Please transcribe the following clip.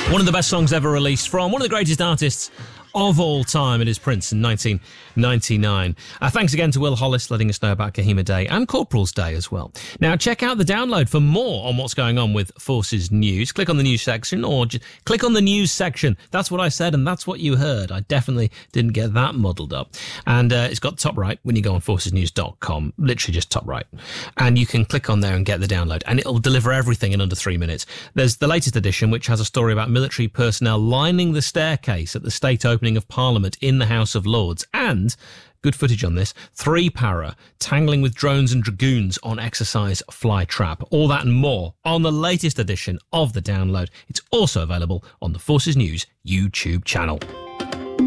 One of the best songs ever released from one of the greatest artists of all time. It is Prince in 1999. Thanks again to Will Hollis letting us know about Kahima Day and Corporal's Day as well. Now check out the download for more on what's going on with Forces News. Click on the news section or click on the news section. That's what I said and that's what you heard. I definitely didn't get that muddled up. And it's got top right when you go on forcesnews.com, literally just top right. And you can click on there and get the download and it'll deliver everything in under 3 minutes. There's the latest edition which has a story about military personnel lining the staircase at the state opening of Parliament in the House of Lords, and good footage on this, 3 para tangling with drones and dragoons on exercise Flytrap. All that and more on the latest edition of the download. It's also available on the Forces News YouTube channel.